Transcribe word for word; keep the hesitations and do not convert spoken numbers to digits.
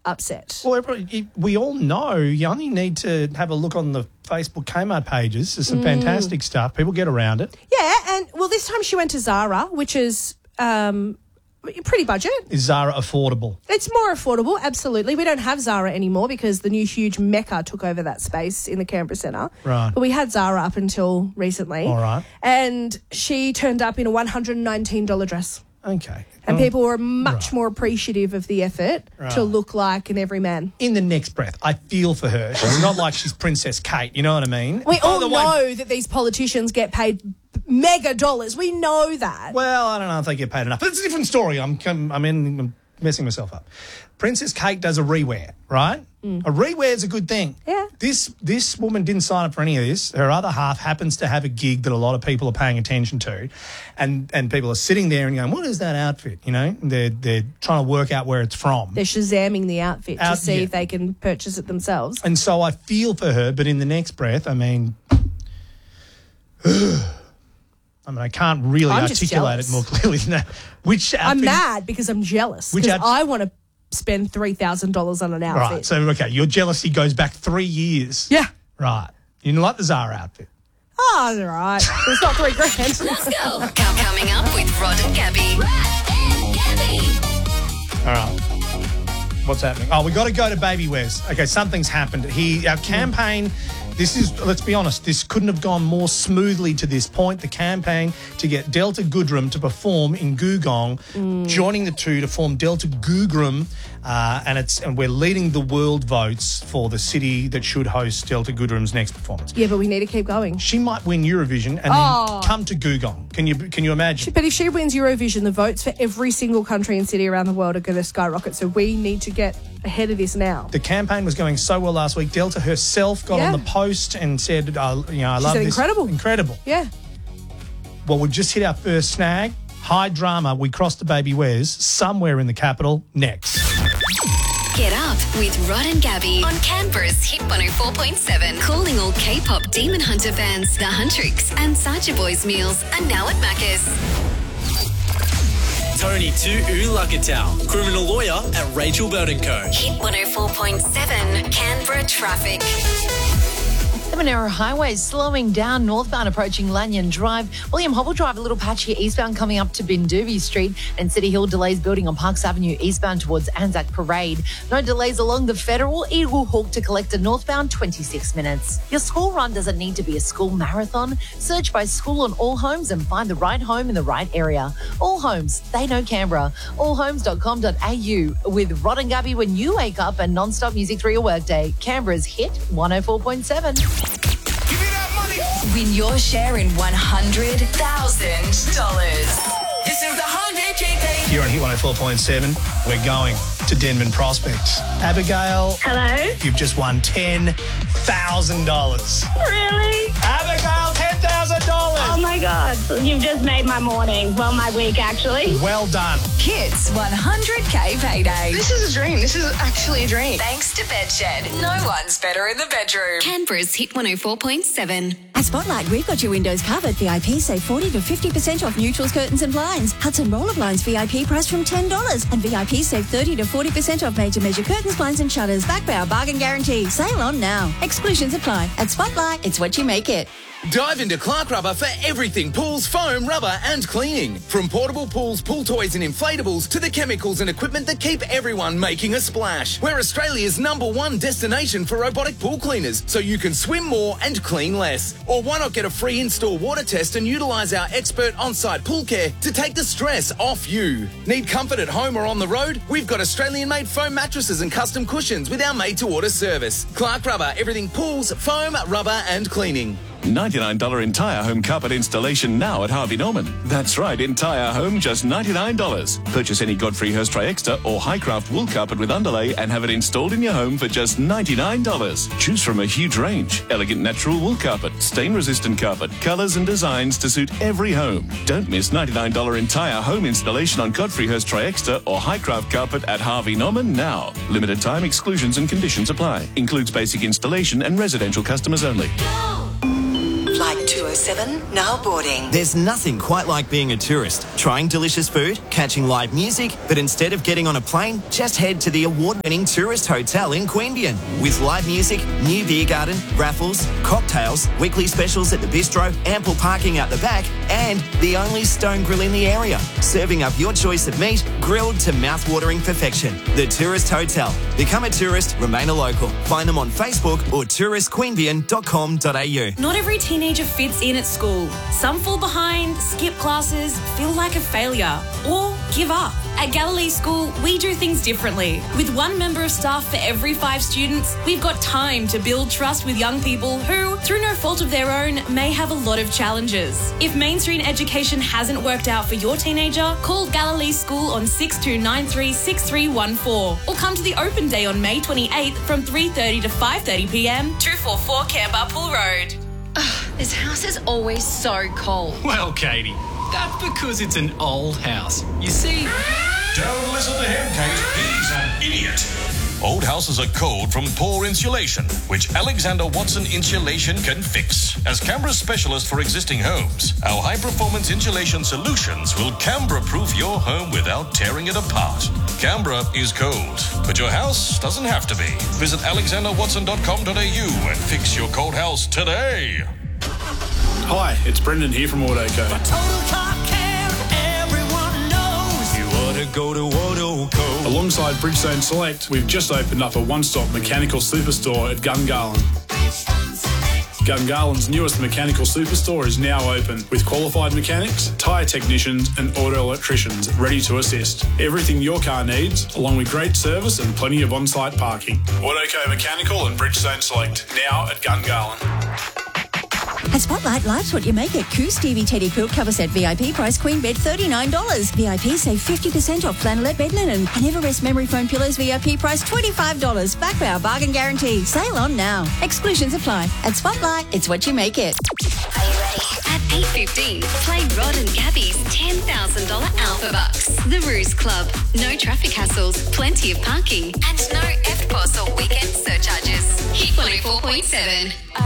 upset. Well, everybody, we all know you only need to have a look on the Facebook Kmart pages. There's some mm. fantastic stuff. People get around it. Yeah, and, well, this time she went to Zara, which is um, pretty budget. Is Zara affordable? It's more affordable, absolutely. We don't have Zara anymore because the new huge Mecca took over that space in the Canberra Centre. Right. But we had Zara up until recently. All right. And she turned up in a one hundred nineteen dollars dress. Okay. And well, people were much right. more appreciative of the effort right. to look like an everyman. In the next breath, I feel for her. She's not like she's Princess Kate, you know what I mean? We all the know way, that these politicians get paid mega dollars. We know that. Well, I don't know if they get paid enough. But it's a different story. I'm, I'm, I'm, in, I'm messing myself up. Princess Kate does a rewear, right? Mm. A rewear is a good thing. Yeah. This this woman didn't sign up for any of this. Her other half happens to have a gig that a lot of people are paying attention to, and and people are sitting there and going, "What is that outfit?" You know, they're they're trying to work out where it's from. They're shazamming the outfit Out, to see yeah. if they can purchase it themselves. And so I feel for her, but in the next breath, I mean, I mean, I can't really I'm just articulate it jealous. more clearly than that. Which outfit? I'm mad because I'm jealous. Which Because out- I want to spend three thousand dollars on an outfit. Right. So okay, your jealousy goes back three years. Yeah. Right. You like the Zara outfit? Oh, it's all right. It's not three grand. Let's go. Coming up with Rod and Gabby. Rod and Gabby. All right. What's happening? Oh, we got to go to Baby Wes. Okay, something's happened. He, our campaign, this is, let's be honest, this couldn't have gone more smoothly to this point. The campaign to get Delta Goodrum to perform in Googong, mm. joining the two to form Delta Googrum, uh, and it's and we're leading the world votes for the city that should host Delta Goodrum's next performance. Yeah, but we need to keep going. She might win Eurovision and Oh. then come to Googong. Can you can you imagine? But if she wins Eurovision, the votes for every single country and city around the world are going to skyrocket. So we need to get ahead of this now. The campaign was going so well last week. Delta herself got Yeah. on the post and said, uh, you know, I She love said this. incredible. Incredible. Yeah. Well, we've just hit our first snag. High drama. We crossed the Baby Wes somewhere in the capital next. Get up with Rod and Gabby on Canberra's Hit one oh four point seven. Calling all K-pop Demon Hunter fans. The Huntrix and Sacha Boys meals are now at Macca's. Tony to Ulakatau, criminal lawyer at Rachel Bird and Co. Hit one oh four point seven, Canberra traffic. The Monaro Highway is slowing down northbound approaching Lanyon Drive. William Hobble Drive, a little patch here eastbound coming up to Bindoovi Street, and City Hill delays building on Parks Avenue eastbound towards Anzac Parade. No delays along the Federal Eagle Hawk to Collector northbound, twenty-six minutes. Your school run doesn't need to be a school marathon. Search by school on All Homes and find the right home in the right area. All Homes, they know Canberra. all homes dot com dot a u with Rod and Gabby when you wake up and non-stop music through your workday. Canberra's Hit one oh four point seven. Win your share in one hundred thousand dollars. This is the one hundred K day. Here on Hit one oh four point seven, we're going to Denman Prospect. Abigail, Hello? you've just won ten thousand dollars. Really? Abigail, ten thousand dollars. Oh my God. You've just made my morning. Well, my week, actually. Well done. Hits one hundred K payday. This is a dream. This is actually a dream. Thanks to Bedshed. No one's better in the bedroom. Canberra's Hit one oh four point seven. At Spotlight, we've got your windows covered. V I P save forty to fifty percent off neutrals, curtains and blinds. Hudson Roller Blinds V I P price from ten dollars. And V I P save thirty to forty percent off made to measure curtains, blinds and shutters. Back by our bargain guarantee. Sale on now. Exclusions apply. At Spotlight, it's what you make it. Dive into Clark Rubber for everything pools, foam, rubber and cleaning. From portable pools, pool toys and inflatables to the chemicals and equipment that keep everyone making a splash. We're Australia's number one destination for robotic pool cleaners, so you can swim more and clean less. Or why not get a free in-store water test and utilise our expert on-site pool care to take the stress off you. Need comfort at home or on the road? We've got Australian-made foam mattresses and custom cushions with our made-to-order service. Clark Rubber, everything pools, foam, rubber and cleaning. ninety-nine dollars entire home carpet installation now at Harvey Norman. That's right, entire home, just ninety-nine dollars. Purchase any Godfrey Hirst Tri-Extra or Highcraft wool carpet with underlay and have it installed in your home for just ninety-nine dollars. Choose from a huge range. Elegant natural wool carpet, stain-resistant carpet, colours and designs to suit every home. Don't miss ninety-nine dollars entire home installation on Godfrey Hirst Tri-Extra or Highcraft carpet at Harvey Norman now. Limited time exclusions and conditions apply. Includes basic installation and residential customers only. Flight two two oh seven, now boarding. There's nothing quite like being a tourist, trying delicious food, catching live music, but instead of getting on a plane, just head to the award-winning Tourist Hotel in Queanbeyan. With live music, new beer garden, raffles, cocktails, weekly specials at the bistro, ample parking out the back, and the only stone grill in the area, serving up your choice of meat, grilled to mouth-watering perfection. The Tourist Hotel. Become a tourist, remain a local. Find them on Facebook or tourist queanbeyan dot com dot a u. Not every teenager fits in at school. Some fall behind, skip classes, feel like a failure, or give up. At Galilee School, we do things differently. With one member of staff for every five students, we've got time to build trust with young people who, through no fault of their own, may have a lot of challenges. If mainstream education hasn't worked out for your teenager, call Galilee School on six two nine three, six three one four or come to the open day on May twenty-eighth from three thirty to five thirty p m, two forty-four Canberra Pool Road. Ugh, this house is always so cold. Well, Katie, that's because it's an old house. You see... Don't listen to him, Kate. He's an idiot. Old houses are cold from poor insulation, which Alexander Watson Insulation can fix. As Canberra's specialist for existing homes, our high-performance insulation solutions will Canberra-proof your home without tearing it apart. Canberra is cold, but your house doesn't have to be. Visit alexander watson dot com dot a u and fix your cold house today. Hi, it's Brendan here from Autoco. Go to Autoco. Alongside Bridgestone Select, we've just opened up a one-stop mechanical superstore at Gungahlin. Gungahlин's newest mechanical superstore is now open with qualified mechanics, tyre technicians and auto electricians ready to assist. Everything your car needs, along with great service and plenty of on-site parking. Autoco Mechanical and Bridgestone Select, now at Gungahlin. At Spotlight, life's what you make it. Coo Stevie Teddy Quilt Cover Set V I P price queen bed thirty-nine dollars. V I P save fifty percent off flannelette bed linen. And Everest memory foam pillows V I P price twenty-five dollars. Back by our bargain guarantee. Sale on now. Exclusions apply. At Spotlight, it's what you make it. Are you ready? At eight fifteen, play Rod and Gabby's ten thousand dollars Alpha Bucks. The Ruse Club. No traffic hassles, plenty of parking, and no F P O S or weekend surcharges. Hit one oh four point seven.